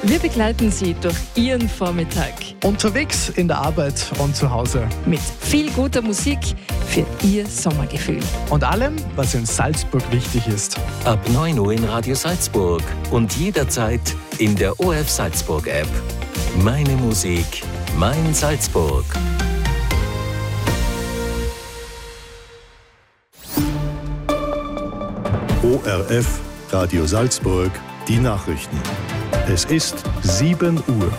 Wir begleiten Sie durch Ihren Vormittag. Unterwegs, in der Arbeit und zu Hause. Mit viel guter Musik für Ihr Sommergefühl. Und allem, was in Salzburg wichtig ist. Ab 9 Uhr in Radio Salzburg und jederzeit in der ORF Salzburg App. Meine Musik, mein Salzburg. ORF Radio Salzburg, die Nachrichten. Es ist 7 Uhr.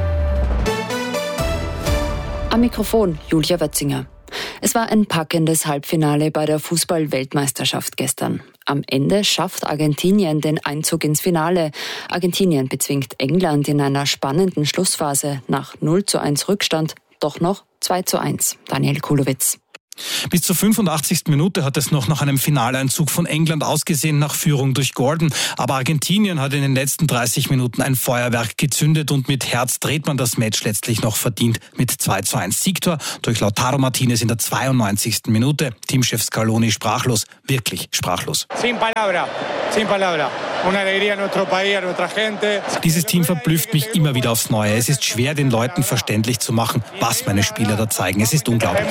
Am Mikrofon Julia Wötzinger. Es war ein packendes Halbfinale bei der Fußball-Weltmeisterschaft gestern. Am Ende schafft Argentinien den Einzug ins Finale. Argentinien bezwingt England in einer spannenden Schlussphase nach 0:1 Rückstand, doch noch 2:1. Daniel Kulowitz. Bis zur 85. Minute hat es noch nach einem Finaleinzug von England ausgesehen, nach Führung durch Gordon. Aber Argentinien hat in den letzten 30 Minuten ein Feuerwerk gezündet und mit Herz dreht man das Match letztlich noch verdient mit 2:1. Siegtor durch Lautaro Martinez in der 92. Minute. Teamchef Scaloni sprachlos, wirklich sprachlos. Sin palabra, sin palabra. Una alegría a nuestro país, a nuestra gente. Dieses Team verblüfft mich immer wieder aufs Neue. Es ist schwer, den Leuten verständlich zu machen, was meine Spieler da zeigen. Es ist unglaublich.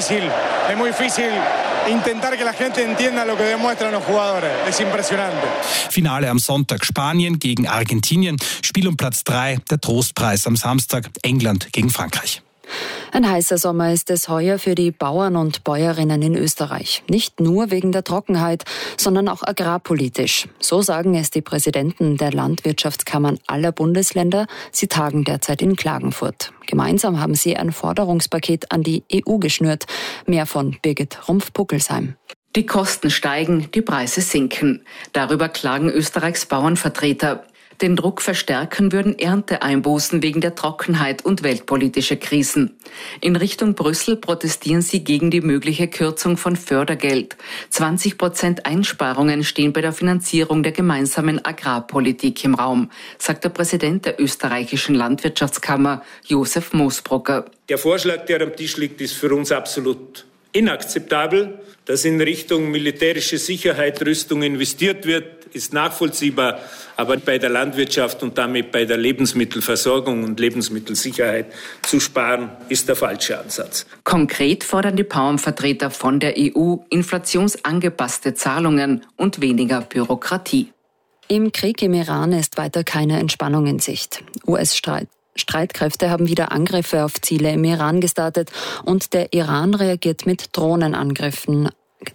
Es muy difícil intentar que la gente entienda lo que demuestran los jugadores. Es impresionante. Finale am Sonntag, Spanien gegen Argentinien. Spiel um Platz 3, der Trostpreis am Samstag, England gegen Frankreich. Ein heißer Sommer ist es heuer für die Bauern und Bäuerinnen in Österreich. Nicht nur wegen der Trockenheit, sondern auch agrarpolitisch. So sagen es die Präsidenten der Landwirtschaftskammern aller Bundesländer. Sie tagen derzeit in Klagenfurt. Gemeinsam haben sie ein Forderungspaket an die EU geschnürt. Mehr von Birgit Rumpf-Puckelsheim. Die Kosten steigen, die Preise sinken. Darüber klagen Österreichs Bauernvertreter. Den Druck verstärken würden Ernteeinbußen wegen der Trockenheit und weltpolitische Krisen. In Richtung Brüssel protestieren sie gegen die mögliche Kürzung von Fördergeld. 20% Einsparungen stehen bei der Finanzierung der gemeinsamen Agrarpolitik im Raum, sagt der Präsident der österreichischen Landwirtschaftskammer, Josef Moosbrucker. Der Vorschlag, der am Tisch liegt, ist für uns absolut inakzeptabel. Dass in Richtung militärische Sicherheit, Rüstung investiert wird, ist nachvollziehbar. Aber bei der Landwirtschaft und damit bei der Lebensmittelversorgung und Lebensmittelsicherheit zu sparen, ist der falsche Ansatz. Konkret fordern die Bauernvertreter von der EU inflationsangepasste Zahlungen und weniger Bürokratie. Im Krieg im Iran ist weiter keine Entspannung in Sicht. Streitkräfte haben wieder Angriffe auf Ziele im Iran gestartet und der Iran reagiert mit Drohnenangriffen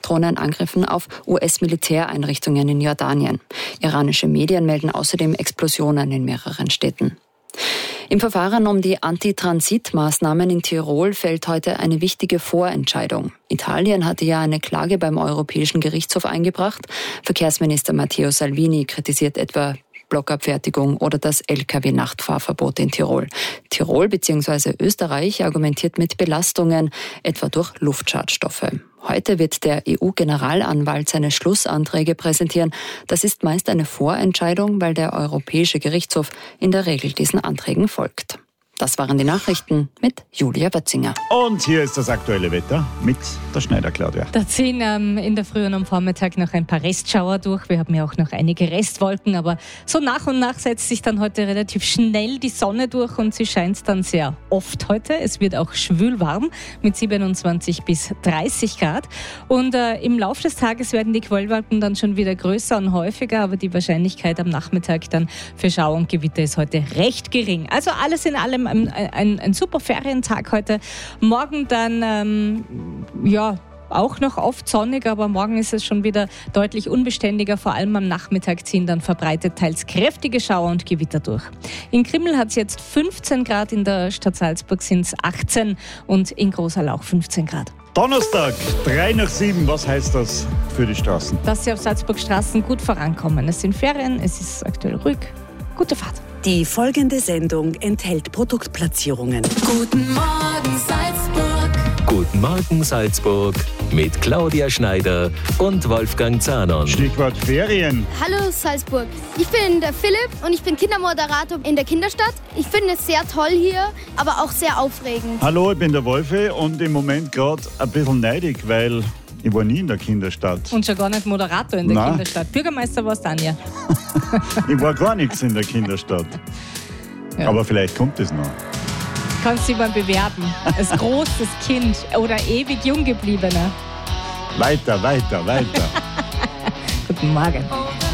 auf US-Militäreinrichtungen in Jordanien. Iranische Medien melden außerdem Explosionen in mehreren Städten. Im Verfahren um die Antitransitmaßnahmen in Tirol fällt heute eine wichtige Vorentscheidung. Italien hatte ja eine Klage beim Europäischen Gerichtshof eingebracht. Verkehrsminister Matteo Salvini kritisiert etwa Blockabfertigung oder das Lkw-Nachtfahrverbot in Tirol. Tirol bzw. Österreich argumentiert mit Belastungen, etwa durch Luftschadstoffe. Heute wird der EU-Generalanwalt seine Schlussanträge präsentieren. Das ist meist eine Vorentscheidung, weil der Europäische Gerichtshof in der Regel diesen Anträgen folgt. Das waren die Nachrichten mit Julia Wötzinger. Und hier ist das aktuelle Wetter mit der Schneider Claudia. Da ziehen in der Früh und am Vormittag noch ein paar Restschauer durch. Wir haben ja auch noch einige Restwolken, aber so nach und nach setzt sich dann heute relativ schnell die Sonne durch und sie scheint dann sehr oft heute. Es wird auch schwül warm mit 27 bis 30 Grad. Und im Laufe des Tages werden die Quellwolken dann schon wieder größer und häufiger, aber die Wahrscheinlichkeit am Nachmittag dann für Schauer und Gewitter ist heute recht gering. Also alles in allem ein super Ferientag heute. Morgen dann, auch noch oft sonnig, aber morgen ist es schon wieder deutlich unbeständiger. Vor allem am Nachmittag ziehen dann verbreitet teils kräftige Schauer und Gewitter durch. In Krimml hat es jetzt 15 Grad, in der Stadt Salzburg sind es 18 und in Großerlauch 15 Grad. Donnerstag, 6:03. Was heißt das für die Straßen? Dass sie auf Salzburg Straßen gut vorankommen. Es sind Ferien, es ist aktuell ruhig. Gute Fahrt. Die folgende Sendung enthält Produktplatzierungen. Guten Morgen Salzburg. Guten Morgen Salzburg mit Claudia Schneider und Wolfgang Zahnon. Stichwort Ferien. Hallo Salzburg. Ich bin der Philipp und ich bin Kindermoderator in der Kinderstadt. Ich finde es sehr toll hier, aber auch sehr aufregend. Hallo, ich bin der Wolfi und im Moment gerade ein bisschen neidig, weil ich war nie in der Kinderstadt. Und schon gar nicht Moderator in der Kinderstadt. Bürgermeister warst du, Anja. Ich war gar nichts in der Kinderstadt. Ja. Aber vielleicht kommt es noch. Kannst du dich mal bewerben. Als großes Kind oder ewig jung gebliebener. Weiter. Guten Morgen.